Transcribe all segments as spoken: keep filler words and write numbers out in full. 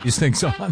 these things on.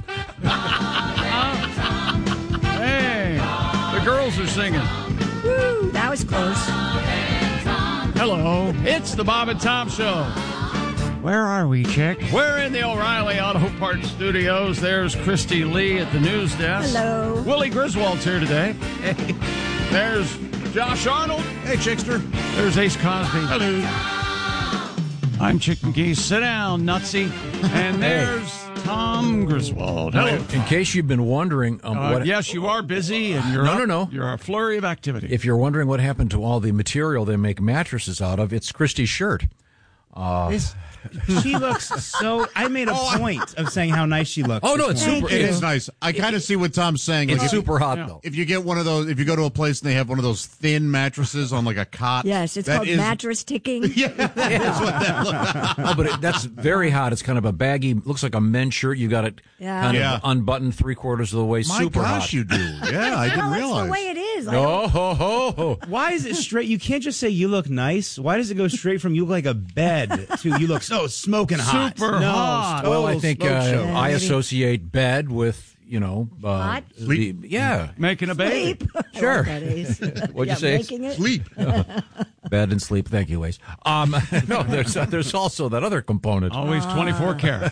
Hey, the girls are singing. Woo, that was close. Hello, it's the Bob and Tom Show. Where are we, Chick? We're in the O'Reilly Auto Parts Studios. There's Christy Lee at the news desk. Hello. Willie Griswold's here today. Hey. There's Josh Arnold. Hey, Chickster. There's Ace Cosby. Hello. I'm Chick McGee. Sit down, nutsy. And there's Tom Griswold. Hello. In case you've been wondering, um, Uh, what? yes, you are busy, and you're No, up, no, no. You're a flurry of activity. If you're wondering what happened to all the material they make mattresses out of, it's Christy's shirt. Uh, This, she looks so... I made a point of saying how nice she looks. oh no, it's Thank super. It you. is nice. I kind of see what Tom's saying. It's Like, if you- super hot Yeah. though. If you get one of those, if you go to a place and they have one of those thin mattresses on like a cot. Yes, it's that called is- mattress ticking. Yeah, that's what that looks Oh, but it, that's very hot. It's kind of a baggy, looks like a men's shirt. You got it Yeah. kind Yeah. of unbuttoned three quarters of the way. My super gosh, hot. you do. Yeah, I didn't Well, realize. that's the way it is. I don't- Oh, ho, ho, ho. Why is it straight? You can't just say you look nice. Why does it go straight from you look like a bed to you look so smoking hot? Super no, hot. total Well, I think smoke uh, show. Yeah, I maybe. associate bed with you know uh, Hot? the- Sleep. yeah, Making a baby. Sleep. I Sure. like that, Ace. What'd yeah, you say? Making it. Sleep. bed and sleep. Thank you, Waze. Um, no, there's uh, there's also that other component. Always twenty-four karat.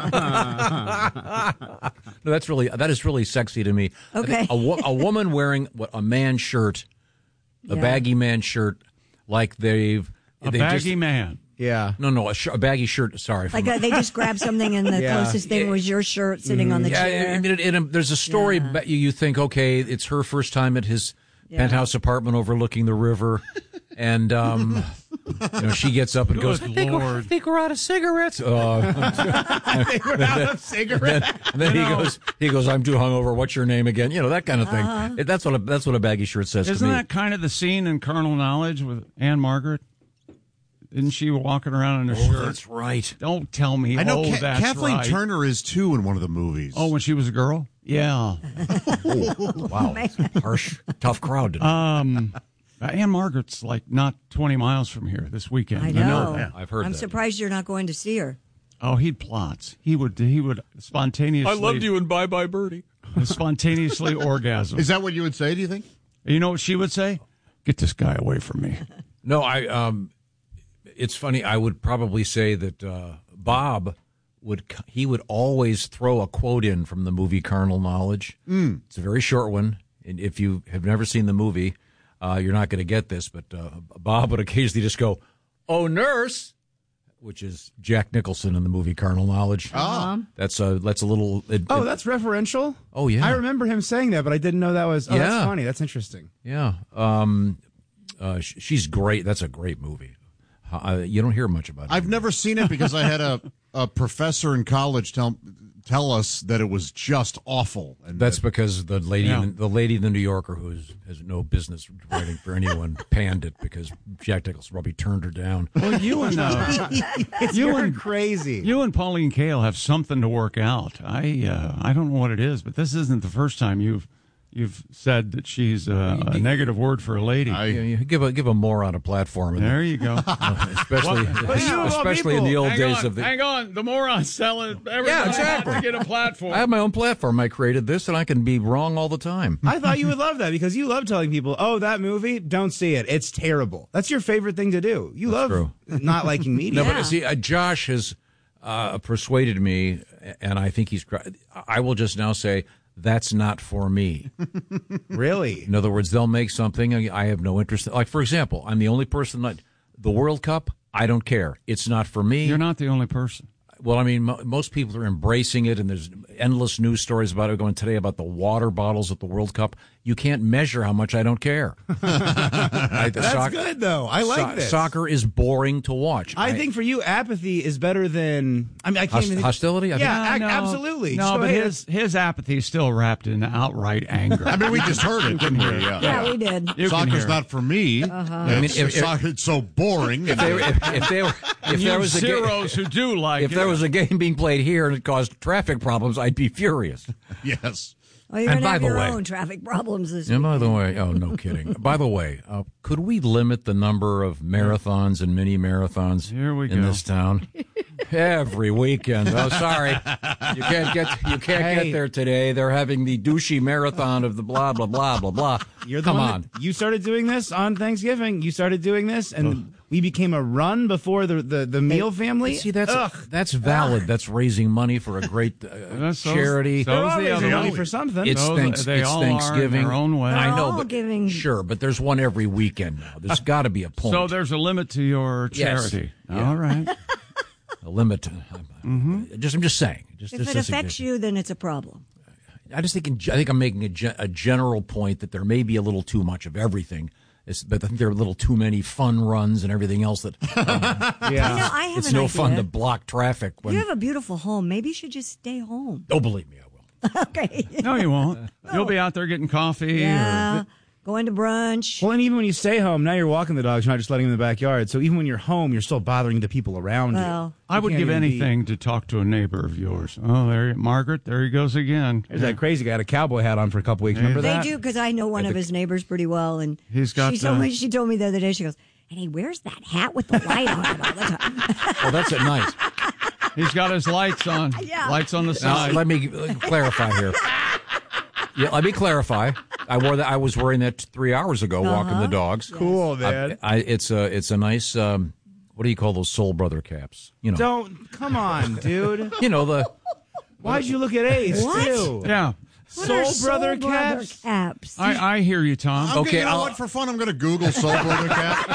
No, that's really that is really sexy to me. I think Okay. a, wo- a woman wearing what a man's shirt, a Yeah. baggy man's shirt, like they've A they baggy just, man. Yeah. no no a, sh- a baggy shirt. Sorry, Like from- uh, they just grabbed something and the Yeah. closest thing was your shirt sitting on the yeah. chair. I mean, it, it, there's a story. Yeah. But you, you think, okay, it's her first time at his Yeah. penthouse apartment overlooking the river, and um, you know, she gets up and goes, I Good think, we're, I Lord. think we're out of cigarettes. Uh, Cigarette. and then he goes, he goes, I'm too hungover. What's your name again? You know, that kind of thing. Uh-huh. It- that's what a, that's what a baggy shirt says Isn't to me. that kind of the scene in Carnal Knowledge with Anne Margaret? Isn't she walking around in her Oh, shirt? that's right. Don't tell me. I know oh, Ka- that's Kathleen right. Turner is too in one of the movies. Oh, when she was a girl? Yeah. Wow, harsh, tough crowd. Today. Um, Anne Margaret's like not twenty miles from here this weekend. I know. that. I've heard I'm that. surprised you're not going to see her. Oh, he'd plots. He would. He would spontaneously. in Bye Bye Birdie. Spontaneously orgasm. Is that what you would say? Do you think? You know what she would say? Get this guy away from me. No, I. Um, it's funny. I would probably say that uh, Bob would. He would always throw a quote in from the movie Carnal Knowledge. Mm. It's a very short one, and if you have never seen the movie, uh, you're not going to get this. But uh, Bob would occasionally just go, "Oh, nurse," which is Jack Nicholson in the movie Carnal Knowledge. Uh-huh. That's a that's a little. It, Oh, it- that's referential? Oh, yeah. I remember him saying that, but I didn't know that was... Oh, Yeah. that's funny. That's interesting. yeah. Um, uh, sh- she's great. That's a great movie. Uh, you don't hear much about it. I've never seen it because I had a, a professor in college tell tell us that it was just awful. And That's that- because the lady, Yeah. in the, the lady in the New Yorker, who is, has no business writing for anyone, panned it because Jack Nicholson probably turned her down. Well, you and uh, you You're and crazy. you and Pauline Kael have something to work out. I uh, I don't know what it is, but this isn't the first time you've you've said that she's a, a negative word for a lady. I- You, you give a give a moron a platform, and there you go. especially Well, you of all especially in people- the old hang days on, of the. hang on. The morons selling. Everybody Yeah, exactly. has to get a platform. I have my own platform. I created this, and I can be wrong all the time. I thought you would love that because you love telling people, "Oh, that movie, don't see it. It's terrible." That's your favorite thing to do. You That's love true. not liking media. No, Yeah. but see, uh, Josh has uh, persuaded me, and I think he's. I will just now say that's not for me. Really? In other words, they'll make something I have no interest in. Like, for example, I'm the only person that the World Cup, I don't care. It's not for me. You're not the only person. Well, I mean, mo- most people are embracing it, and there's endless news stories about it going today about the water bottles at the World Cup. You can't measure how much I don't care. I, the That's soc- good, though. I like so- this. Soccer is boring to watch. I think for you, apathy is better than. I mean, I can't Host- even. think- hostility? I Yeah, think- ac- absolutely. No, Just go but ahead. his his apathy is still wrapped in outright anger. I mean, we just heard it, didn't we? Yeah. Yeah, we did. You can Soccer's hear it. not for me. Uh-huh. I mean, if- if- soccer, it's so boring. If, they, were- if, if, they were, if You there was a ga- zeros who do like if it, there was a game being played here and it caused traffic problems, I'd be furious. Yes. Oh, you're And going to by have the your way- own traffic problems this And week. by the way, oh, no kidding. By the way, uh, could we limit the number of marathons and mini marathons Here we in go. this town? Every weekend. Oh, sorry. You can't get you can't Hey. get there today. They're having the douchey marathon of the blah, blah, blah, blah, blah. You're the Come one on. that- you started doing this on Thanksgiving. You started doing this, and we became a run before the the, the meal family. See, that's Ugh. that's valid. That's raising money for a great uh, That's so- charity. so- They're Those are the always other money ones. for something. It's, Those- thanks, they it's all are in Thanksgiving. their own way. I know, They're all but giving- sure, but there's one every weekend now. There's got to be a point. So there's a limit to your Yes. charity. Yeah. All right. a limit. Mm-hmm. Just, I'm just saying. Just, If just it a affects suggestion. you, then it's a problem. I just think in, I think I'm making a, ge- a general point that there may be a little too much of everything. It's, but I think there are a little too many fun runs and everything else that um, You know, Yeah. I have it's an no idea. fun to block traffic. When, You have a beautiful home. Maybe you should just stay home. oh, believe me, I will. Okay. No, you won't. You'll be out there getting coffee. Yeah. Or, Going to brunch. Well, and even when you stay home, now you're walking the dogs. You're not just letting them in the backyard. So even when you're home, you're still bothering the people around Well, I would can't give even be- anything to talk to a neighbor of yours. Oh, there, Margaret. There he goes again. you. There's that crazy guy had a cowboy hat on for a couple weeks. Remember They that? do, because I know one of his neighbors pretty well, and He's got she told the- me she told me the other day. She goes, and he wears that hat with the light on it all the time. Well, that's at night. He's got his lights on. Yeah. Lights on the Now, side. let me uh, clarify here. Yeah, let me clarify. I wore that. I was wearing that three hours ago, walking the dogs. Cool, man. I, I, it's a it's a nice. Um, what do you call those Soul Brother caps? You know, Don't come on, dude. you know the. Why'd you look at Ace What? too? yeah. What Soul are Brother Soul Brother caps? caps? I, I hear you, Tom. I'm Okay, gonna, you know I'll- what? For fun, I'm going to Google Soul Brother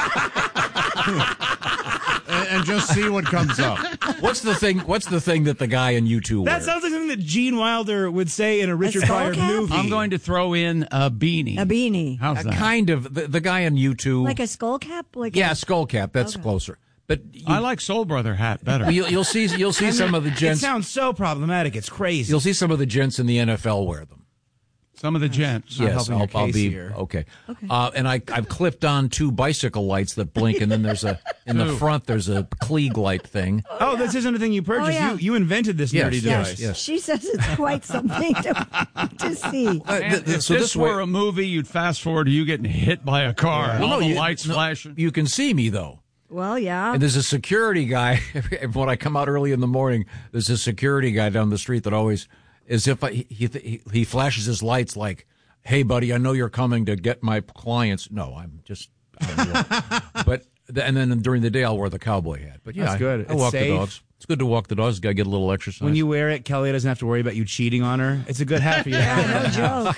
Cat and, and just see what comes up. What's the thing? What's the thing that the guy in U two That wears? sounds like something that Gene Wilder would say in a Richard skull Pryor cap? movie. I'm going to throw in a beanie. A beanie. How's Uh, that? kind of the, the guy in U two. Like a skull cap? Like yeah, a, skull cap. That's Okay. closer. But you, I like Soul Brother hat better. you'll, you'll see you'll see some of the It gents. sounds so problematic. It's crazy. You'll see some of the gents in the N F L wear them. Some of the gents. Not Yes, helping I'll, your I'll case be here. okay. Uh, and I, I've clipped on two bicycle lights that blink, and then there's a in the front there's a Klieg light thing. Oh, this isn't a thing you purchased. Oh, yeah. You you invented this Yes, nerdy yes, device. yes. She says it's quite something to, to see. Uh, And th- th- if so this, this way, were a movie, you'd fast forward to you getting hit by a car. and Well, all no, the you- lights no, flashing. You can see me though. Well, yeah. And there's a security guy. When I come out early in the morning, there's a security guy down the street that always, as if I, he, he he flashes his lights like, "Hey, buddy, I know you're coming to get my clients." No, I'm just. I'm but and then during the day, I'll wear the cowboy hat. But yeah, That's good. I, I It's walk safe. the dogs. It's good to walk the dogs. Got to get a little exercise. When you wear it, Kelly doesn't have to worry about you cheating on her. It's a good hat for you. to have. Yeah,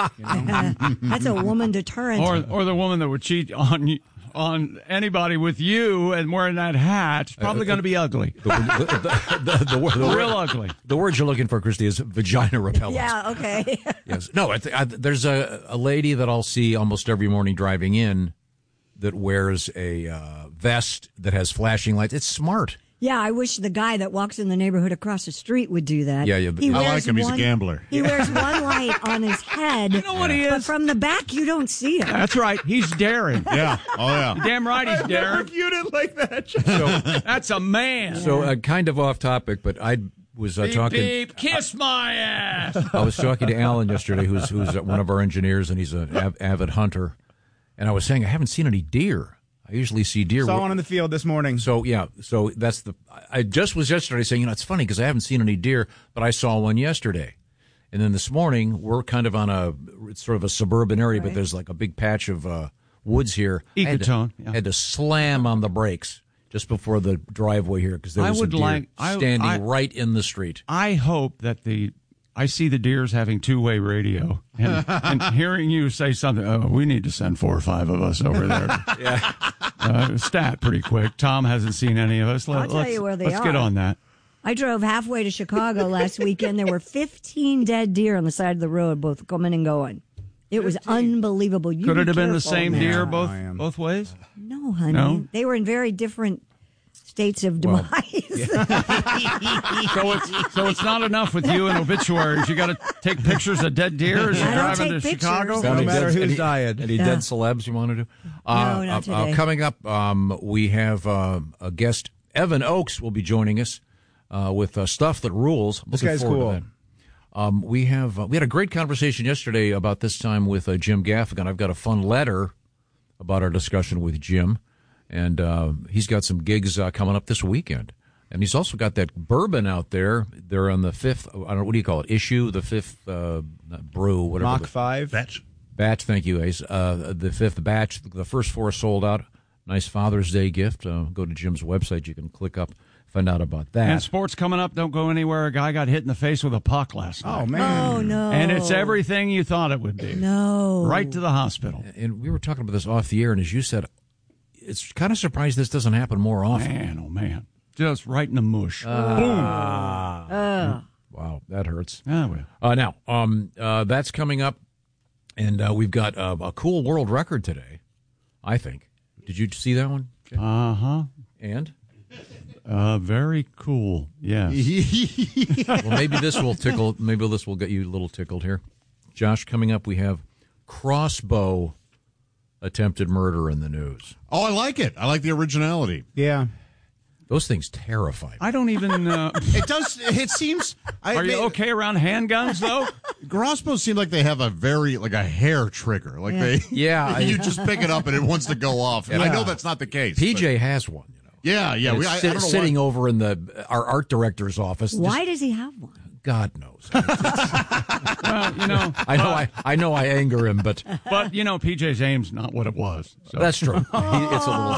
no joke. That's a woman deterrent. Or or the woman that would cheat on you, on anybody with you and wearing that hat is probably going to be ugly. the, the, the, the, word- the, word- Real ugly. the word you're looking for, Christy, is vagina repellent. yeah, okay. Yes. No, I th- I, there's a, a lady that I'll see almost every morning driving in that wears a uh, vest that has flashing lights. It's smart. Yeah, I wish the guy that walks in the neighborhood across the street would do that. Yeah, yeah, He I like wears him. He's a one- gambler. He wears one light on his head. You know what he But is? from the back, you don't see him. That's right. He's daring. Yeah. Oh, yeah. Damn right he's daring. Viewed it like that. That's a man. So uh, kind of off topic, but I was uh, beep, talking. beep, kiss my ass. I was talking to Alan yesterday, who's who's one of our engineers, and he's an av- avid hunter. And I was saying I haven't seen any deer. I usually see deer. Saw one in the field this morning. So yeah, so that's the. I just was yesterday saying, you know, it's funny because I haven't seen any deer, but I saw one yesterday, and then this morning we're kind of on a it's sort of a suburban area, but there's like a big patch of uh, woods here. I had to- Ecotone, yeah. had to slam on the brakes just before the driveway here because there I was a would deer like- I- standing I- right in the street. I hope that the I see the deers having two-way radio, and, and hearing you say something. Oh, we need to send four or five of us over there. Yeah. Uh, stat pretty quick. Tom hasn't seen any of us. Let, I'll tell let's, you where they let's get are. on that. I drove halfway to Chicago last weekend. There were fifteen dead deer on the side of the road, both coming and going. It was unbelievable. You Could be it have been the careful, same man. deer both I am. both ways? No, honey. No? They were in very different states of Well, demise. So it's so it's not enough with you and obituaries. You got to take pictures of dead deer as you're I don't driving to take Chicago. pictures. No Any matter dead- who's any- dying. Any Yeah. dead celebs you want to do? No, not uh, today. coming up, um, we have uh, a guest. Evan Oakes will be joining us. uh, with uh, stuff that rules. This Looking guy's forward to cool. that. Um, we have uh, we had a great conversation yesterday about this time with uh, Jim Gaffigan. I've got a fun letter about our discussion with Jim, and uh, he's got some gigs uh, coming up this weekend. And he's also got that bourbon out there. They're on the fifth, I don't know, what do you call it, issue, the fifth uh, brew, whatever. Mach the, five. Batch. Batch, thank you, Ace. Uh, the fifth batch, the first four sold out. Nice Father's Day gift. Uh, go to Jim's website. You can click up, find out about that. And sports coming up. Don't go anywhere. A guy got hit in the face with a puck last night. Oh, man. Oh, no. And it's everything you thought it would be. No. Right to the hospital. And we were talking about this off the air, and as you said, it's kind of surprised this doesn't happen more often. Man, oh, man. Just right in the mush. Uh, Boom. Uh. Wow, that hurts. Ah, well. Uh, now, um, uh, that's coming up, and uh, we've got uh, a cool world record today, I think. Did you see that one? Uh-huh. And? Uh, very cool. Yes. Well, maybe this will tickle. Maybe this will get you a little tickled here. Josh, coming up, we have crossbow attempted murder in the news. Oh, I like it. I like the originality. Yeah. Those things terrify me. I don't even... Uh, It does. It seems. I, are you okay around handguns, though? Crossbows seem like they have a very like a hair trigger. Like Yeah. they. Yeah, I- you just pick it up and it wants to go off. And I know that's not the case. P J has one, you know. but- Yeah, yeah. And We, it's I, I sit- don't know sitting why. over in the our art director's office. Just- Why does he have one? God knows. Well, you know... I know. I I know. I anger him, but But, you know, P J's aim's not what it was. So that's true. He, it's a little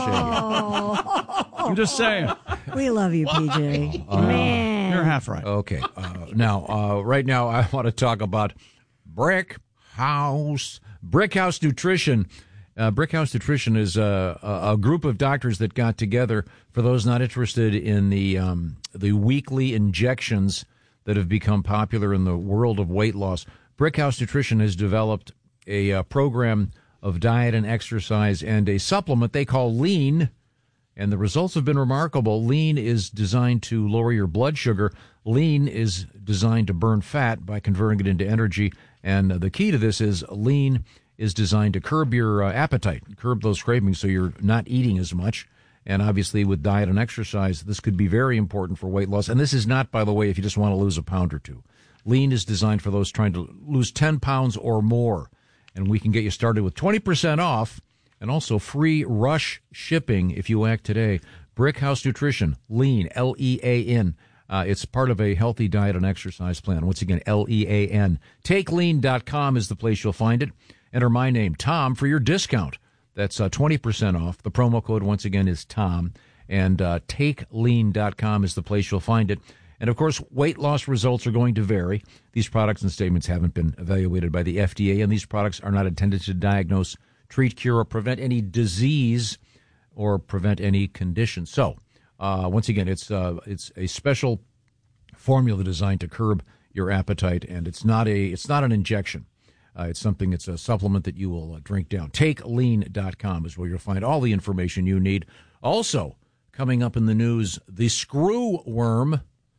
shaky. I'm just saying. We love you, P J. Man. You're half right. Okay. Uh, now, uh, right now, I want to talk about Brick House. Brick House Nutrition. Uh, Brick House Nutrition is a, a, a group of doctors that got together. For those not interested in the um, the weekly injections that have become popular in the world of weight loss, Brick House Nutrition has developed a uh, program of diet and exercise and a supplement they call Lean. And the results have been remarkable. Lean is designed to lower your blood sugar. Lean is designed to burn fat by converting it into energy. And the key to this is Lean is designed to curb your uh, appetite, curb those cravings so you're not eating as much. And obviously with diet and exercise, this could be very important for weight loss. And this is not, by the way, if you just want to lose a pound or two. Lean is designed for those trying to lose ten pounds or more. And we can get you started with twenty percent off. And also free rush shipping if you act today. Brick House Nutrition, Lean, L E A N. Uh, it's part of a healthy diet and exercise plan. Once again, L E A N. take lean dot com is the place you'll find it. Enter my name, Tom, for your discount. That's uh, twenty percent off. The promo code, once again, is Tom. And uh, take lean dot com is the place you'll find it. And, of course, weight loss results are going to vary. These products and statements haven't been evaluated by the F D A, and these products are not intended to diagnose, treat, cure, or prevent any disease or prevent any condition. So, uh, once again, it's uh, it's a special formula designed to curb your appetite, and it's not a it's not an injection. Uh, it's something. It's a supplement that you will uh, drink down. take lean dot com is where you'll find all the information you need. Also, coming up in the news, the screw worm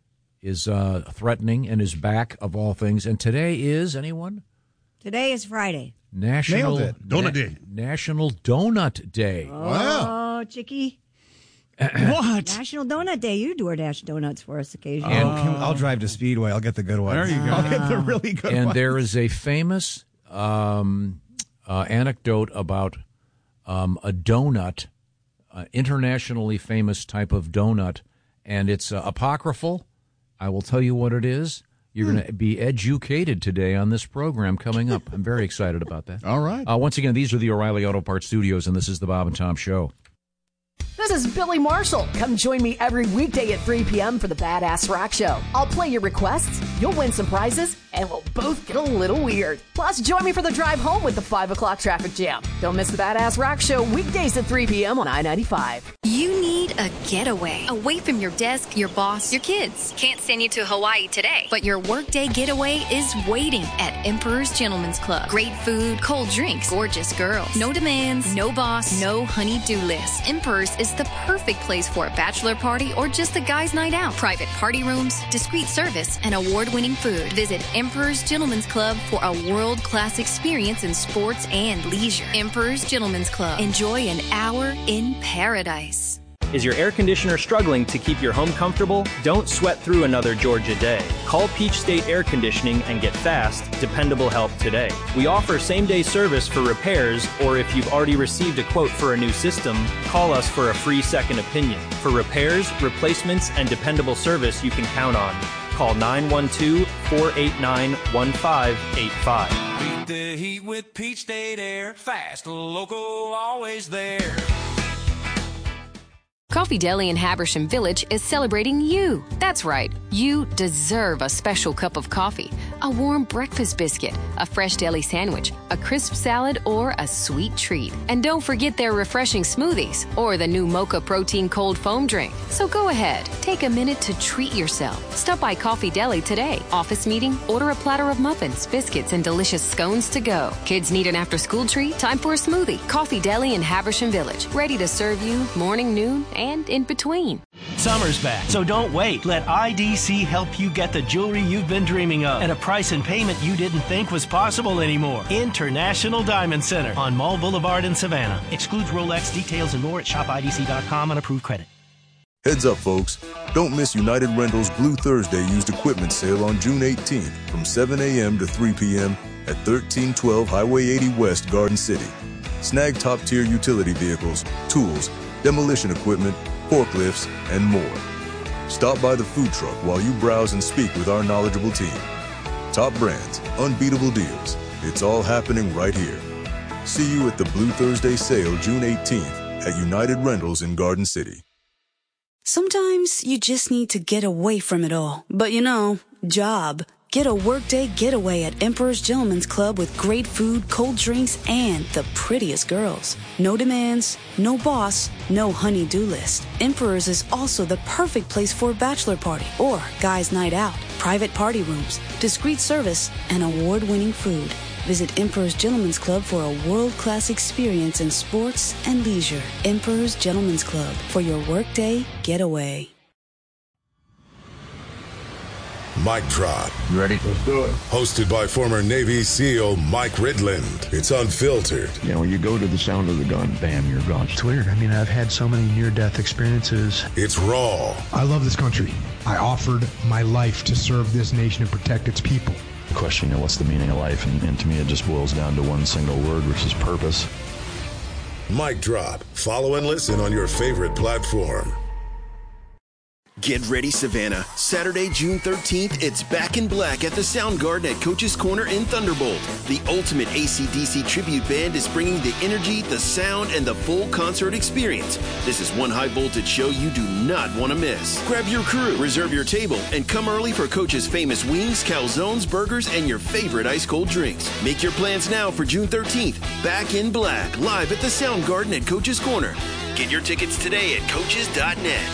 is uh, threatening and is back of all things. And today is anyone? Today is Friday. National Nailed it. Donut Day. National Donut Day. Wow. Oh, Chicky. What? National Donut Day. You DoorDash donuts for us occasionally. And- Can- I'll drive to Speedway. I'll get the good ones. There you go. I'll get the really good And ones. there is a famous um, uh, anecdote about um, a donut, uh, internationally famous type of donut, and it's uh, apocryphal. I will tell you what it is. You're going to be educated today on this program coming up. I'm very excited about that. All right. Uh, once again, these are the O'Reilly Auto Parts Studios, and this is the Bob and Tom Show. This is Billy Marshall. Come join me every weekday at three p.m. for the Badass Rock Show. I'll play your requests, you'll win some prizes, and we'll both get a little weird. Plus, join me for the drive home with the five o'clock traffic jam. Don't miss the Badass Rock Show weekdays at three p.m. on I ninety-five. You need a getaway away from your desk, your boss, your kids. Can't send you to Hawaii today, but your workday getaway is waiting at Emperor's Gentleman's Club. Great food, cold drinks, gorgeous girls. No demands, no boss, no honey-do list. Emperor's is the perfect place for a bachelor party or just a guy's night out. Private party rooms, discreet service, and award-winning food. Visit Emperor's Gentleman's Club for a world-class experience in sports and leisure. Emperor's Gentleman's Club. Enjoy an hour in paradise. Is your air conditioner struggling to keep your home comfortable? Don't sweat through another Georgia day. Call Peach State Air Conditioning and get fast, dependable help today. We offer same-day service for repairs, or if you've already received a quote for a new system, call us for a free second opinion. For repairs, replacements, and dependable service you can count on. Call nine one two, four eight nine, one five eight five. Beat the heat with Peach State Air. Fast, local, always there. Coffee Deli in Habersham Village is celebrating you. That's right, you deserve a special cup of coffee, a warm breakfast biscuit, a fresh deli sandwich, a crisp salad, or a sweet treat. And don't forget their refreshing smoothies or the new Mocha Protein Cold Foam drink. So go ahead, take a minute to treat yourself. Stop by Coffee Deli today. Office meeting? Order a platter of muffins, biscuits, and delicious scones to go. Kids need an after-school treat? Time for a smoothie. Coffee Deli in Habersham Village. Ready to serve you morning, noon, and in between. Summer's back, so don't wait. Let I D C help you get the jewelry you've been dreaming of at a price and payment you didn't think was possible anymore. International Diamond Center on Mall Boulevard in Savannah. Excludes Rolex. Details and more at shop I D C dot com on approved credit. Heads up, folks. Don't miss United Rentals Blue Thursday used equipment sale on June eighteenth from seven a.m. to three p.m. at thirteen twelve Highway eighty West, Garden City. Snag top-tier utility vehicles, tools, demolition equipment, forklifts, and more. Stop by the food truck while you browse and speak with our knowledgeable team. Top brands, unbeatable deals. It's all happening right here. See you at the Blue Thursday sale June eighteenth at United Rentals in Garden City. Sometimes you just need to get away from it all. But you know, job. Get a workday getaway at Emperor's Gentleman's Club with great food, cold drinks, and the prettiest girls. No demands, no boss, no honey-do list. Emperor's is also the perfect place for a bachelor party or guys' night out. Private party rooms, discreet service, and award-winning food. Visit Emperor's Gentleman's Club for a world-class experience in sports and leisure. Emperor's Gentleman's Club for your workday getaway. Mic Drop. You ready? Let's do it. Hosted by former Navy SEAL Mike Ridland. It's unfiltered. You know, when you go to the sound of the gun, bam, you're gone. It's weird. I mean, I've had so many near-death experiences. It's raw. I love this country. I offered my life to serve this nation and protect its people. The question, you know, what's the meaning of life? And, and to me, it just boils down to one single word, which is purpose. Mic Drop. Follow and listen on your favorite platform. Get ready, Savannah. Saturday, June thirteenth, it's Back in Black at the Soundgarden at Coach's Corner in Thunderbolt. The ultimate A C D C tribute band is bringing the energy, the sound, and the full concert experience. This is one high-voltage show you do not want to miss. Grab your crew, reserve your table, and come early for Coach's famous wings, calzones, burgers, and your favorite ice-cold drinks. Make your plans now for June thirteenth. Back in Black, live at the Soundgarden at Coach's Corner. Get your tickets today at coaches dot net.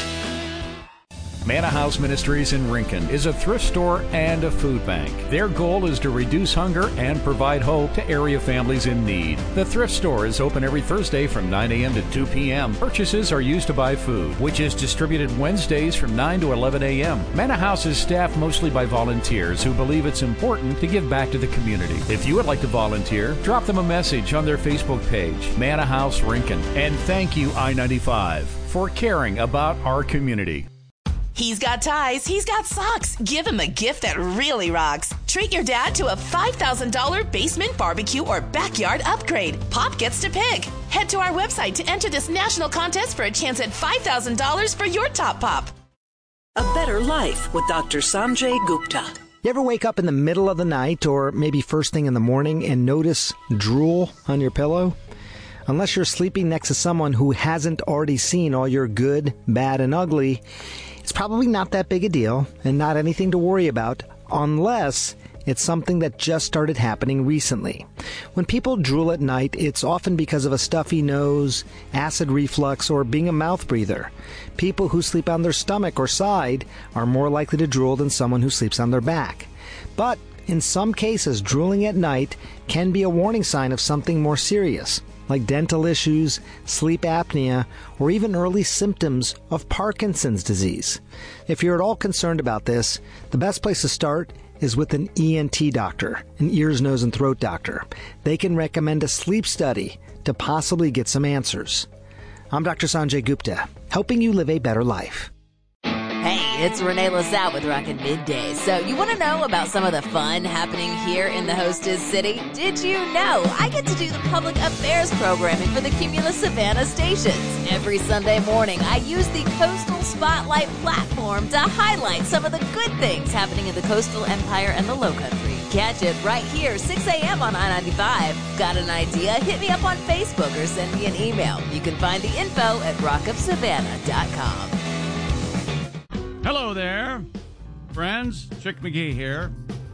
Manna House Ministries in Rincon is a thrift store and a food bank. Their goal is to reduce hunger and provide hope to area families in need. The thrift store is open every Thursday from nine a.m. to two p.m. Purchases are used to buy food, which is distributed Wednesdays from nine to eleven a.m. Manna House is staffed mostly by volunteers who believe it's important to give back to the community. If you would like to volunteer, drop them a message on their Facebook page, Manna House Rincon. And thank you, I ninety-five, for caring about our community. He's got ties, he's got socks. Give him a gift that really rocks. Treat your dad to a five thousand dollars basement barbecue or backyard upgrade. Pop gets to pick. Head to our website to enter this national contest for a chance at five thousand dollars for your top pop. A Better Life with Doctor Sanjay Gupta. You ever wake up in the middle of the night or maybe first thing in the morning and notice drool on your pillow? Unless you're sleeping next to someone who hasn't already seen all your good, bad, and ugly, it's probably not that big a deal and not anything to worry about unless it's something that just started happening recently. When people drool at night, it's often because of a stuffy nose, acid reflux, or being a mouth breather. People who sleep on their stomach or side are more likely to drool than someone who sleeps on their back. But in some cases, drooling at night can be a warning sign of something more serious, like dental issues, sleep apnea, or even early symptoms of Parkinson's disease. If you're at all concerned about this, the best place to start is with an E N T doctor, an ears, nose, and throat doctor. They can recommend a sleep study to possibly get some answers. I'm Doctor Sanjay Gupta, helping you live a better life. Hey, it's Renee LaSalle with Rockin' Midday. So you want to know about some of the fun happening here in the hostess city? Did you know I get to do the public affairs programming for the Cumulus Savannah stations? Every Sunday morning, I use the Coastal Spotlight platform to highlight some of the good things happening in the coastal empire and the Lowcountry. Catch it right here, six a.m. on I ninety-five. Got an idea? Hit me up on Facebook or send me an email. You can find the info at rock of savannah dot com. Hello there, friends. Chick McGee here.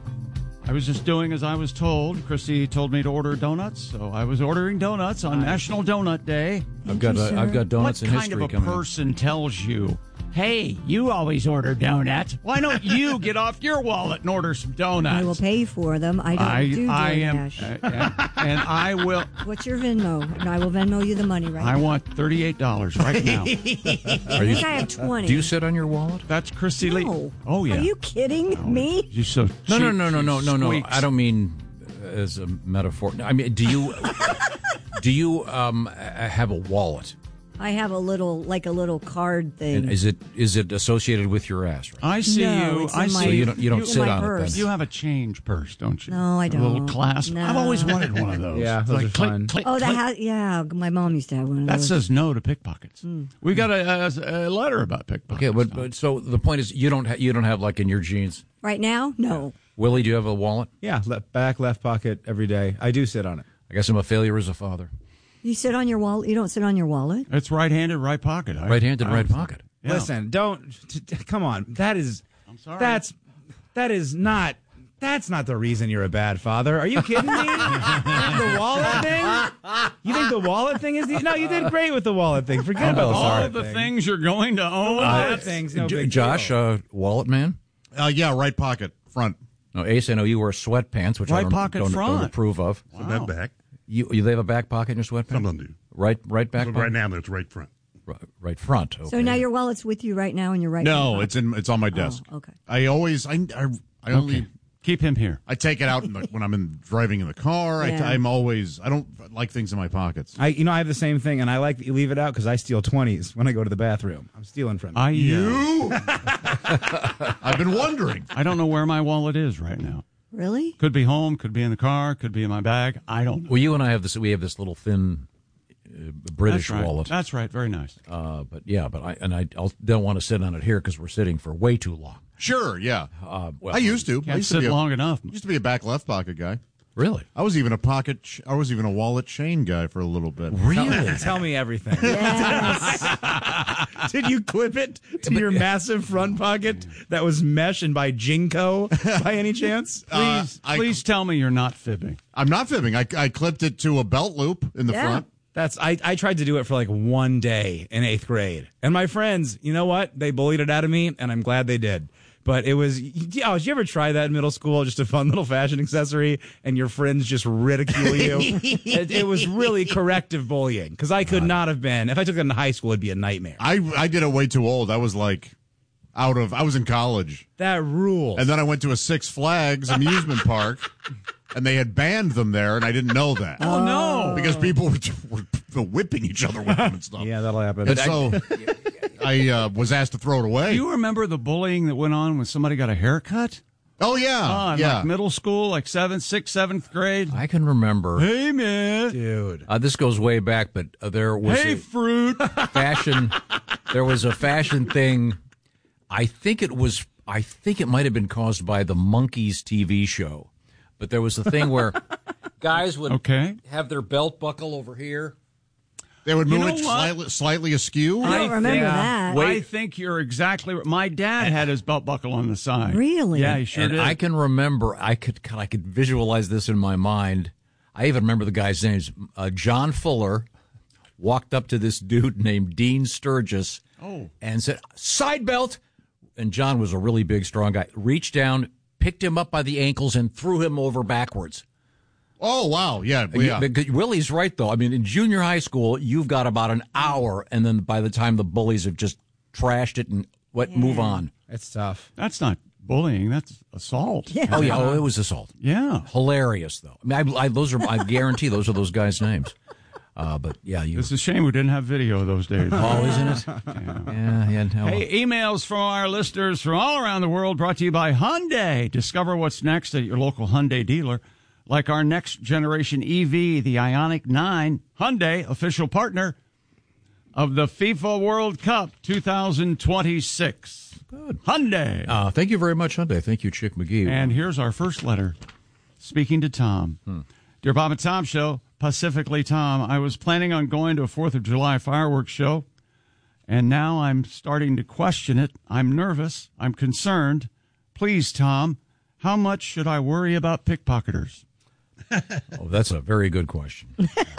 I was just doing as I was told. Chrissy told me to order donuts, so I was ordering donuts on National Donut Day. I've got uh, I've got donuts in history coming. What kind of a person tells you, hey, you always order donuts? Why don't you get off your wallet and order some donuts? I will pay for them. I don't I, do I am, DoorDash. uh, and, and I will. What's your Venmo? And I will Venmo you the money right I now. want thirty-eight dollars right now. Are you, I think I have twenty. Do you sit on your wallet? That's Chrissy Lee. No. Oh, yeah. Are you kidding oh, me? You're so No, no, cheap, no, no, no, no, no. squeaks. I don't mean as a metaphor. I mean, do you do you um have a wallet? I have a little, like a little card thing. And is it is it associated with your ass? Right? I see No, you. it's I in see my- So you don't you don't in sit my on purse. it then. You have a change purse, don't you? No, I A little don't. clasp. No. I've always wanted one of those. Yeah, It's those like are click, fun. click, Oh, that click. has, yeah, my mom used to have one of That those. says no to pickpockets. Mm. We got a, a, a letter about pickpockets. Okay, but, but so the point is you don't ha- you don't have like in your jeans. Right now? No. Willie, do you have a wallet? Yeah, left, back left pocket every day. I do sit on it. I guess I'm a failure as a father. You sit on your wallet? You don't sit on your wallet? It's right-handed, right pocket. I- Right-handed, I- right pocket. Yeah. Listen, don't. T- t- come on. That is. I'm sorry. That's. That is not. That's not the reason you're a bad father. Are you kidding me? The wallet thing? You think the wallet thing is the? No, you did great with the wallet thing. Forget about the all wallet the thing. things you're going to own. Wallet things. No J- big Josh, deal. uh, wallet man. Uh, yeah, right pocket, front. No, Ace, I know you wear sweatpants, which I Right don't, pocket don't, front. don't approve of. Wow. That back. You, you have a back pocket in your sweatpants? Some of them do. Right, right back But pocket? right now, it's right front. Right, right front. Okay. So now your wallet's with you right now and you're right No, now. it's in. It's on my desk. Oh, okay. I always. I. I, I only. Okay. Keep him here. I take it out in the, when I'm in driving in the car. I, Yeah. I'm always. I don't like things in my pockets. I, you know, I have the same thing, and I like that you leave it out because I steal twenties when I go to the bathroom. I'm stealing from you. I, uh, You? I've been wondering. I don't know where my wallet is right now. Really? Could be home, could be in the car, could be in my bag. I don't know. Well, you and I have this. We have this little thin uh, British That's right. wallet. That's right. Very nice. Uh, but yeah, but I and I I'll, don't want to sit on it here because we're sitting for way too long. Sure. Yeah. Uh, well, I used to. I Can't used sit to be a, long enough. Used to be a back left pocket guy. Really? I was even a pocket. Ch- I was even a wallet chain guy for a little bit. Really? Tell me everything. Yes. Did you clip it to your massive front pocket that was mesh and by Jinko by any chance? Uh, Please, I- please tell me you're not fibbing. I'm not fibbing. I, I clipped it to a belt loop in the Yeah. front. That's I, I tried to do it for like one day in eighth grade. And my friends, you know what? They bullied it out of me, and I'm glad they did. But it was, oh, did you ever try that in middle school? Just a fun little fashion accessory, and your friends just ridicule you? it, it was really corrective bullying, because I could not have been. If I took that in high school, it'd be a nightmare. I I did it way too old. I was like out of. I was in college, That rules. and then I went to a Six Flags amusement park, and they had banned them there, and I didn't know that. Oh, no. Because people were, were whipping each other with them and stuff. Yeah, that'll happen. And so I uh, was asked to throw it away. Do you remember the bullying that went on when somebody got a haircut? Oh yeah, Oh, in yeah. like middle school, like seventh, sixth, seventh grade. I can remember. Hey, man. Dude. Uh, this goes way back, but uh, there was Hey, a fruit. fashion. There was a fashion thing. I think it was. I think it might have been caused by the Monkees T V show, but there was a thing where guys would Okay. have their belt buckle over here. They would You move know it what? slightly, slightly askew. I don't remember that. I think you're exactly right. My dad had his belt buckle on the side. Really? Yeah, he sure and did. I can remember. I could. I could visualize this in my mind. I even remember the guy's names. Uh, John Fuller walked up to this dude named Dean Sturgis Oh. and said, "Side belt." And John was a really big, strong guy. Reached down, picked him up by the ankles, and threw him over backwards. Oh wow, yeah, well, yeah. You- Willie's right, though. I mean, in junior high school, you've got about an hour, and then by the time the bullies have just trashed it and what, move on. It's tough. That's not bullying. That's assault. Yeah. Oh yeah, oh, it was assault. Yeah. Hilarious though. I mean, I, I, those are. I guarantee those are those guys' names. Uh, but yeah, you. It's a shame we didn't have video those days. Oh, isn't it? Yeah, yeah. yeah no. Hey, emails from our listeners from all around the world brought to you by Hyundai. Discover what's next at your local Hyundai dealer. Like our next generation E V, the Ioniq nine. Hyundai, official partner of the FIFA World Cup twenty twenty-six. Good. Hyundai. Uh, thank you very much, Hyundai. Thank you, Chick McGee. And here's our first letter. Speaking to Tom. Hmm. Dear Bob and Tom Show, Pacifically Tom, I was planning on going to a fourth of July fireworks show, and now I'm starting to question it. I'm nervous. I'm concerned. Please, Tom, how much should I worry about pickpocketers? Oh, that's a very good question.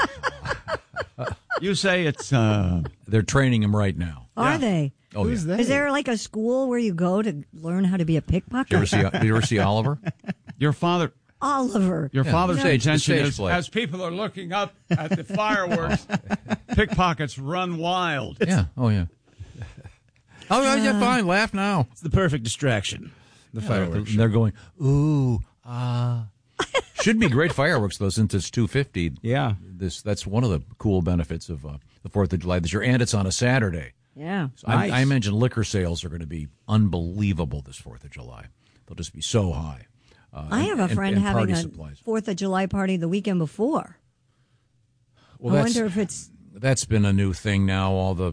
You say it's... Uh, They're training him right now. Are Yeah. they? Oh, Who's yeah. they? Is there like a school where you go to learn how to be a pickpocket? Did you ever see, did you ever see Oliver? your father... Oliver. Your Yeah, father's stage- the intention stage is, play. as people are looking up at the fireworks, pickpockets run wild. Yeah. Oh, yeah. Oh, yeah, yeah, fine. Laugh now. It's the perfect distraction. The Yeah, fireworks. and they're going, ooh, ah. Should be great fireworks, though, since it's two fifty. Yeah. This That's one of the cool benefits of uh, the fourth of July this year, and it's on a Saturday. Yeah. So Nice. I, I imagine liquor sales are going to be unbelievable this fourth of July. They'll just be so high. Uh, I have a and- friend and having party a supplies. Fourth of July party the weekend before. Well, I that's- wonder if it's That's been a new thing now. All the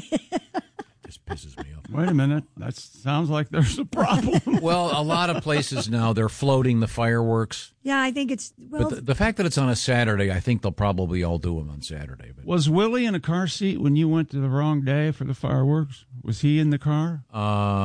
just pisses me off. Wait a minute. That sounds like there's a problem. Well, a lot of places now they're floating the fireworks. yeah. I think it's well. But the, the fact that it's on a Saturday, I think they'll probably all do them on Saturday. But Was Willie in a car seat when you went to the wrong day for the fireworks? Was he in the car? uh,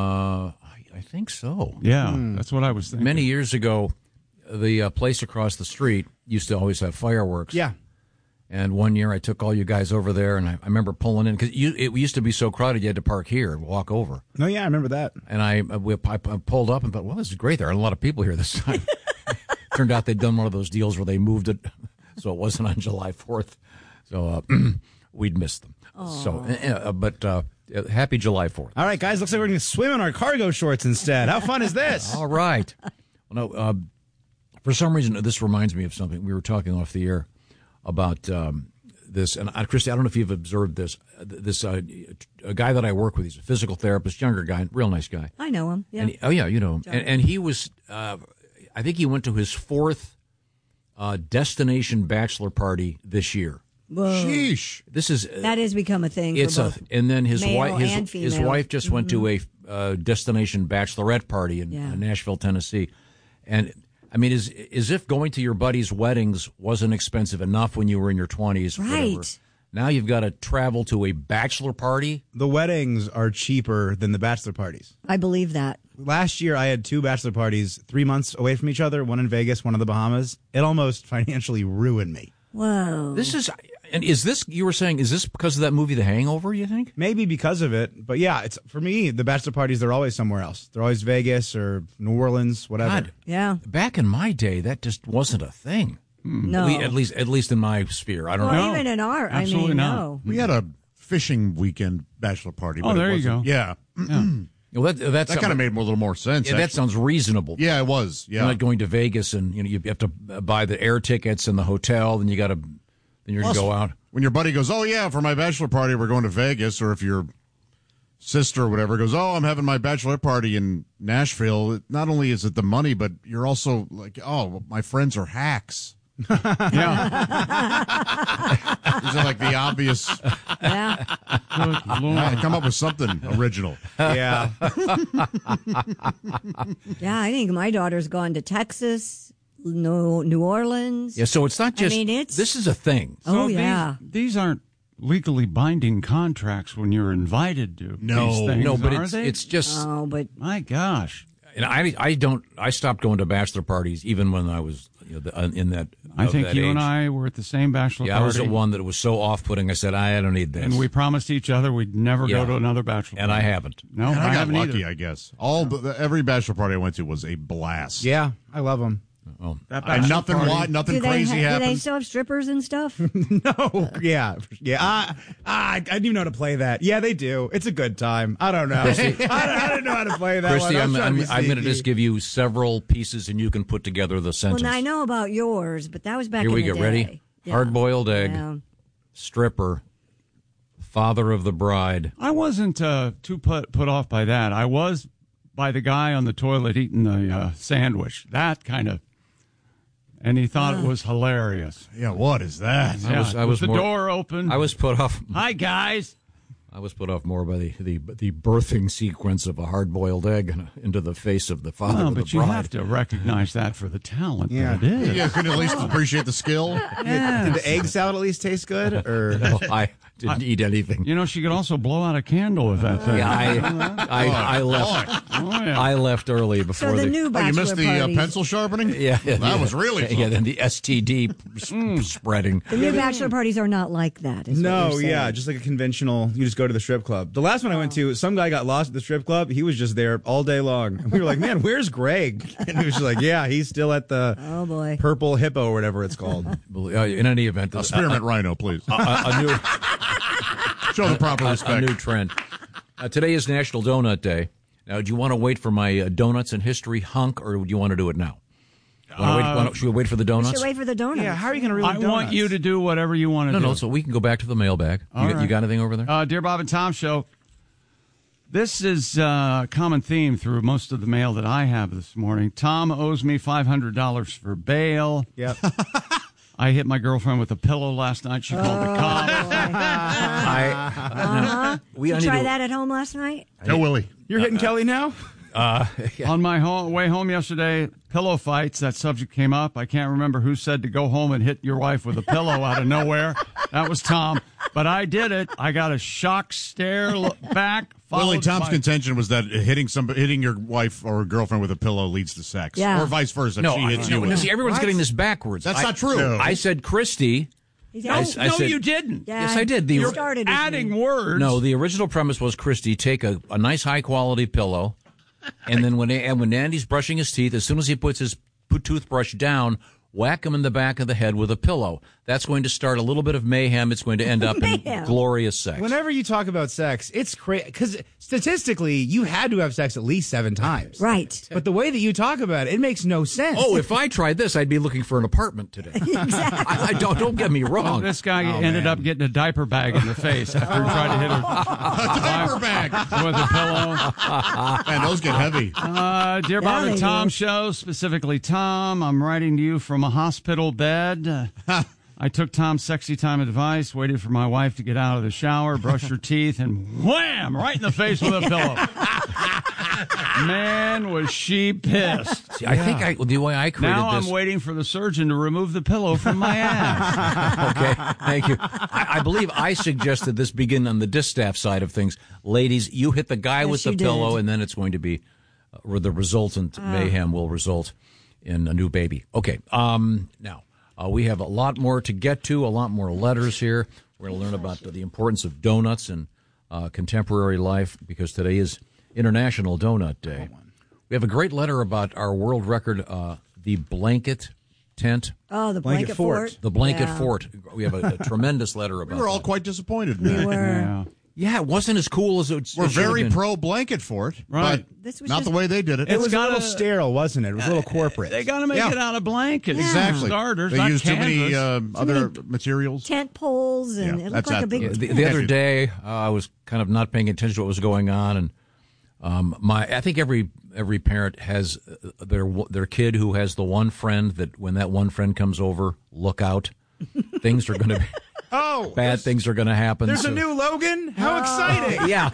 I, I think so. Yeah, that's what I was thinking. Many years ago, the uh, place across the street used to always have fireworks. Yeah. And one year I took all you guys over there, and I, I remember pulling in because it used to be so crowded you had to park here and walk over. No, yeah, I remember that. And I, we, I, I pulled up and thought, well, this is great. There are a lot of people here this time. Turned out they'd done one of those deals where they moved it so it wasn't on July fourth. So uh, we'd missed them. So, uh, but uh, happy July fourth. All right, guys, looks like we're going to swim in our cargo shorts instead. How fun is this? All right. Well, no, uh, for some reason, this reminds me of something. We were talking off the air about um, this, and uh, Christy, I don't know if you've observed this. This uh, a guy that I work with, he's a physical therapist, younger guy, real nice guy. I know him. Yeah. And he, oh yeah, you know him. And, and he was, uh, I think he went to his fourth uh, destination bachelor party this year. Whoa. Sheesh! This is That has become a thing. it's for a, both and then his male wife, his, and his female. wife just went to a uh, destination bachelorette party in Yeah. uh, Nashville, Tennessee, and I mean, as as if going to your buddies' weddings wasn't expensive enough when you were in your twenties, Right. Now you've got to travel to a bachelor party. The weddings are cheaper than the bachelor parties. I believe that. Last year, I had two bachelor parties three months away from each other, one in Vegas, one in the Bahamas. It almost financially ruined me. Whoa. This is, and is this, you were saying, is this because of that movie, The Hangover, you think? Maybe because of it. But yeah, it's for me, the bachelor parties, they're always somewhere else. They're always Vegas or New Orleans, whatever. God, yeah. Back in my day, that just wasn't a thing. No. At least, at least, at least in my sphere. I don't Well, know. even in our, I Absolutely mean, not. no. We had a fishing weekend bachelor party. Oh, but it there you wasn't- go. Yeah. Well, that that's that kind of made a little more sense. Yeah, that actually. sounds reasonable. Yeah, it was. Yeah. You're not going to Vegas and you know you have to buy the air tickets and the hotel, then you got to then you're going to Plus, go out. When your buddy goes, oh, yeah, for my bachelor party, we're going to Vegas, or if your sister or whatever goes, oh, I'm having my bachelor party in Nashville, it, not only is it the money, but you're also like, oh, my friends are hacks. Yeah. These are like the obvious. Yeah. Yeah, come up with something original. Yeah. Yeah, I think my daughter's gone to Texas, New, New Orleans. Yeah, so it's not just I mean, it's, this is a thing. Oh, these- yeah. These, aren't legally binding contracts when you're invited to No, these things, no, but are it's they? it's just Oh, but my gosh. And I I don't I stopped going to bachelor parties even when I was you know, the, uh, in that. I of think that you age. and I were at the same bachelor Yeah, I party. was the one that was so off-putting. I said I don't need this, And we promised each other we'd never Yeah. go to another bachelor and party. I haven't. No, And I, I, got haven't lucky, either. I guess. All the, every bachelor party I went to was a blast. Yeah, I love them. Well, That I, bachelor nothing party- wild, nothing do they, crazy ha- do they happened. still have strippers and stuff? No, yeah, yeah. I, I, I do know how to play that. Yeah, they do. It's a good time. I don't know. I, don't, I don't know how to play that Christy, one. I'm, trying I'm, to be I'm going to sneaky. just give you several pieces, and you can put together the Well, sentence. now I know about yours, but that was back Here in we the get day. ready. Yeah. Hard-boiled egg. Yeah. stripper, father of the bride. I wasn't uh, too put, put off by that. I was by the guy on the toilet eating the uh, sandwich. That kind of, and he thought it was hilarious. Yeah, what is that? Yeah, I was, I was with the more, door open. I was put off. Hi, guys. I was put off more by the, the, the birthing sequence of a hard-boiled egg into the face of the father No, of the but you bride. have to recognize that for the talent Yeah. that it is. Yeah, couldn't at least appreciate the skill. Yes. Did the egg salad at least taste good? Or No, I didn't eat anything. You know, she could also blow out a candle with that thing. Yeah, I, I, I left. Oh, yeah. I left early before So the the new Oh, you bachelor missed the uh, parties. pencil sharpening? Yeah, That yeah. was really fun. Yeah, then the S T D s- spreading. The new bachelor parties are not like that. Is what no, you're saying. yeah, just like a conventional. You just go to the strip club. The last one I went to, some guy got lost at the strip club. He was just there all day long. And we were like, "Man, where's Greg?" And he was just like, "Yeah, he's still at the Oh boy. Purple Hippo or whatever it's called." Uh, in any event, A spearmint rhino, please. a, a, a new Show the proper a, a respect. new trend. Uh, today is National Donut Day. Now, do you want to wait for my uh, donuts and history hunk, or do you want to do it now? Wanna wait, Uh, wanna, should we wait for the We donuts? should wait for the donuts. Yeah, how are you going to really? I want you to do whatever you want to No, do. no. So we can go back to the mailbag. All You, got- right. you got anything over there? Uh, Dear Bob and Tom Show. This is uh, a common theme through most of the mail that I have this morning. Tom owes me five hundred dollars for bail. Yep. I hit my girlfriend with a pillow last night. She called the cops. I, Uh-huh. we Did I you need try to- that at home last night? Tell Willie. You're hitting Kelly now? Uh, On my home, way home yesterday, pillow fights, that subject came up. I can't remember who said to go home and hit your wife with a pillow out of nowhere. That was Tom. But I did it. I got a shock stare look back. Willie, followed Tom's by- contention was that hitting some, hitting your wife or girlfriend with a pillow leads to sex. Yeah. Or vice versa. no, she I, hits no, you. no, with see, it. everyone's What? getting this backwards. That's I- not true. No. I said Christy. He's No, I- I no, said- you didn't. Yeah, Yes, I did. The- you You're started with Adding me. words. No, the original premise was Christy take a, a nice high quality pillow, and then when and when Andy's brushing his teeth, as soon as he puts his p- toothbrush down, whack him in the back of the head with a pillow. That's going to start a little bit of mayhem. It's going to end up in Mayhem. glorious sex. Whenever you talk about sex, it's crazy because statistically, you had to have sex at least seven times. Right. But the way that you talk about it, it makes no sense. Oh, if I tried this, I'd be looking for an apartment today. Exactly. I, I don't don't get me wrong. This guy Oh, ended man. up getting a diaper bag in the face after he tried to hit her Diaper bag. with a pillow. Man, those get heavy. Uh, dear Bob Yeah, and they Tom do. show, specifically Tom, I'm writing to you from a hospital bed. Uh, I took Tom's sexy time advice, waited for my wife to get out of the shower, brush her teeth, and wham, right in the face with a pillow. Man, was she pissed. See, I think I the way I created Now this. I'm waiting for the surgeon to remove the pillow from my ass. Okay, thank you. I, I believe I suggested this begin on the distaff side of things. Ladies, you hit the guy Yes, with the you pillow, did. and then it's going to be, uh, or the resultant mayhem will result in a new baby. Okay, um, now uh, we have a lot more to get to, a lot more letters here. We're going to learn about the importance of donuts in uh, contemporary life because today is International Donut Day. We have a great letter about our world record, uh, the blanket tent. Oh, the Blanket blanket, fort. fort. The blanket Yeah. fort. We have a, a tremendous letter We about were all that. quite disappointed. We man. were. Yeah. Yeah, it wasn't as cool as it, We're it should have very been. pro blanket fort, Right. but This was not just- the way they did it. It was got a little a- sterile, wasn't it? It was a little corporate. They got to make Yeah. it out of blankets. Exactly. Starters, They not used too many canvas. uh, other materials. Tent poles, and Yeah, it that's looked like a that- big. The, the other day, uh, I was kind of not paying attention to what was going on, and um, my I think every every parent has uh, their their kid who has the one friend that when that one friend comes over, look out, things are going to be Oh, bad. Things are going to happen. there's So- a new Logan. How exciting! yeah.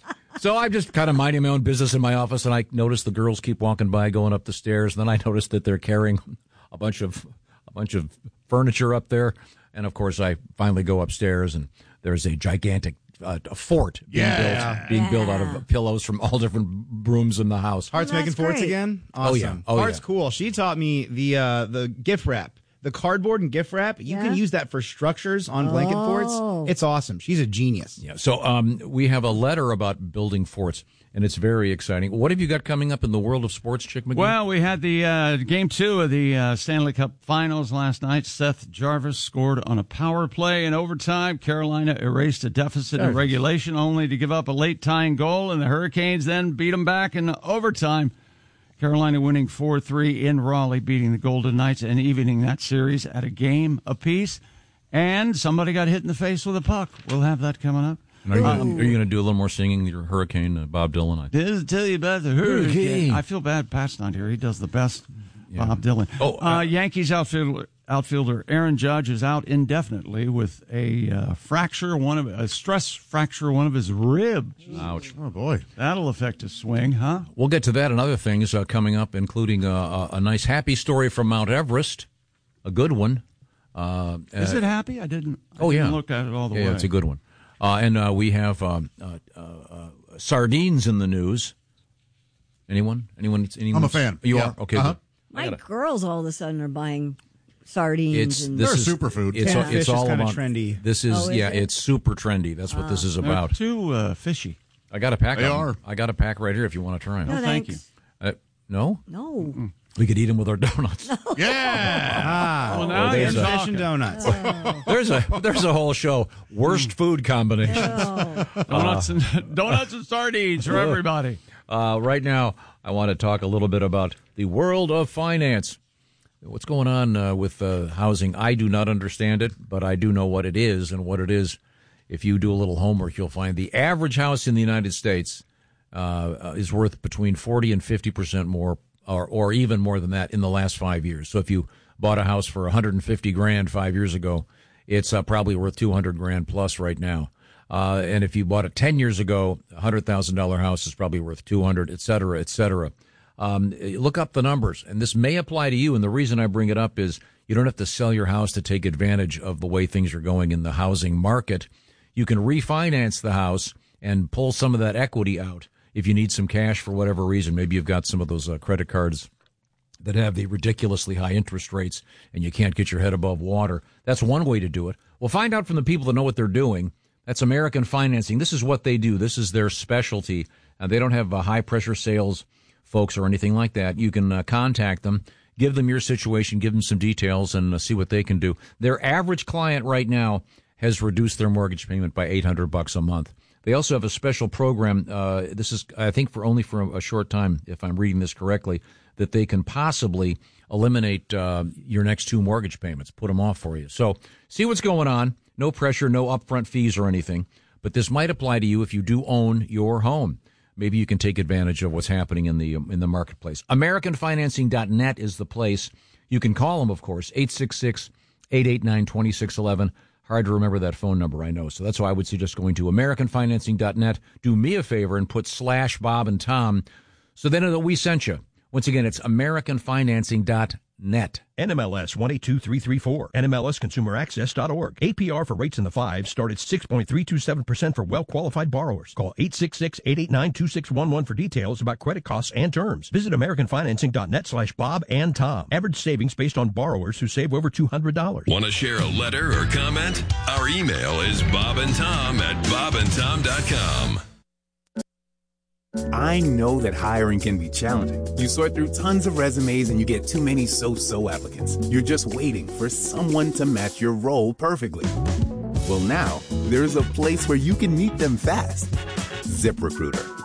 So I'm just kind of minding my own business in my office, and I notice the girls keep walking by, going up the stairs. And then I notice that they're carrying a bunch of a bunch of furniture up there. And of course, I finally go upstairs, and there's a gigantic uh, a fort being Yeah. built, being built out Yeah. of pillows from all different rooms in the house. Heart's Well, making that's forts great. again. Oh, Awesome. yeah. Oh, Heart's yeah. cool. She taught me the uh, the gift wrap, the cardboard and gift wrap. You Yeah. can use that for structures on blanket Oh. forts. It's awesome. She's a genius. Yeah. So um, we have a letter about building forts, and it's very exciting. What have you got coming up in the world of sports, Chick McGee? Well, we had the uh, game two of the uh, Stanley Cup Finals last night. Seth Jarvis scored on a power play in overtime. Carolina erased a deficit in Jarvis. regulation, only to give up a late tying goal, and the Hurricanes then beat them back in overtime. Carolina winning four three in Raleigh, beating the Golden Knights and evening that series at a game apiece. And somebody got hit in the face with a puck. We'll have that coming up. Are you, gonna, are you gonna do a little more singing? Your Hurricane, uh, Bob Dylan. I Did tell you about the hurricane. hurricane. I feel bad. Pat's not here. He does the best. Yeah. Bob Dylan. Oh, uh, uh, Yankees outfielder, outfielder Aaron Judge is out indefinitely with a uh, fracture, one of a stress fracture, one of his ribs. Ouch! Oh boy, that'll affect his swing, huh? We'll get to that and other things uh, coming up, including uh, a, a nice happy story from Mount Everest, a good one. Uh, is uh, it happy? I didn't. I oh didn't yeah, look at it all the yeah, way. Yeah, it's a good one. Uh, and uh, we have um, uh, uh, uh, sardines in the news. Anyone? Anyone? Anyone? I'm a fan. You yeah. are? Okay. Uh-huh. My girls all of a sudden are buying sardines. It's and this They're is superfood. It's, Yeah. it's Fish is all kinda about trendy. This is, Oh, is yeah, it? it's super trendy. That's what this is They're about. too uh, fishy. I got a pack. They of are. them. I got a pack right here if you want to try them. No, Oh, thank thanks. Uh, no, No. we could eat them with our donuts. Yeah. Ah, Well, now there's you're a- fish talking. and donuts. There's a there's a whole show. Worst food combinations. Oh. Donuts and donuts and sardines for everybody. Uh, right now, I want to talk a little bit about the world of finance. What's going on uh, with uh, housing? I do not understand it, but I do know what it is, and what it is. If you do a little homework, you'll find the average house in the United States uh, is worth between forty and fifty percent more, or or even more than that, in the last five years. So if you bought a house for one hundred fifty grand five years ago, it's uh, probably worth two hundred grand plus right now. Uh, and if you bought it ten years ago, a one hundred thousand dollars house is probably worth two hundred, et cetera, et cetera. Um, look up the numbers, and this may apply to you. And the reason I bring it up is you don't have to sell your house to take advantage of the way things are going in the housing market. You can refinance the house and pull some of that equity out if you need some cash for whatever reason. Maybe you've got some of those uh, credit cards that have the ridiculously high interest rates and you can't get your head above water. That's one way to do it. Well, find out from the people that know what they're doing. That's American Financing. This is what they do. This is their specialty. Uh, they don't have uh, high-pressure sales folks or anything like that. You can uh, contact them, give them your situation, give them some details, and uh, see what they can do. Their average client right now has reduced their mortgage payment by eight hundred bucks a month. They also have a special program. Uh, this is, I think, for only for a short time, if I'm reading this correctly, that they can possibly eliminate uh, your next two mortgage payments, put them off for you. So see what's going on. No pressure, no upfront fees or anything. But this might apply to you if you do own your home. Maybe you can take advantage of what's happening in the in the marketplace. American Financing dot net is the place. You can call them, of course, eight six six, eight eight nine, two six one one. Hard to remember that phone number, I know. So that's why I would suggest going to American Financing dot net. Do me a favor and put slash Bob and Tom. So then it'll, we sent you. Once again, it's American Financing dot net. N M L S one eight two three three four. N M L S consumer access dot org. A P R for rates in the fives start at six point three two seven percent for well-qualified borrowers. Call eight six six, eight eight nine, two six one one for details about credit costs and terms. Visit American Financing dot net slash Bob and Tom. Average savings based on borrowers who save over two hundred dollars. Want to share a letter or comment? Our email is bobandtom at bob and tom dot com. I know that hiring can be challenging. You sort through tons of resumes and you get too many so-so applicants. You're just waiting for someone to match your role perfectly. Well, now, there's a place where you can meet them fast. ZipRecruiter.